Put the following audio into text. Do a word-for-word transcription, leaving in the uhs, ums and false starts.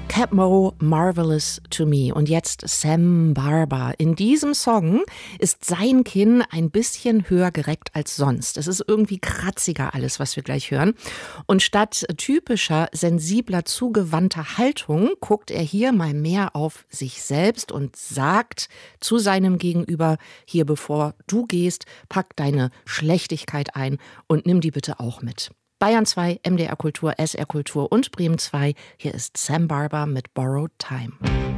Cap Moe, Marvelous to Me. Und jetzt Sam Barber. In diesem Song ist sein Kinn ein bisschen höher gereckt als sonst. Es ist irgendwie kratziger alles, was wir gleich hören. Und statt typischer, sensibler, zugewandter Haltung guckt er hier mal mehr auf sich selbst und sagt zu seinem Gegenüber: Hier, bevor du gehst, pack deine Schlechtigkeit ein und nimm die bitte auch mit. Bayern zwei, M D R Kultur, S R Kultur und Bremen zwei. Hier ist Sam Barber mit Borrowed Time.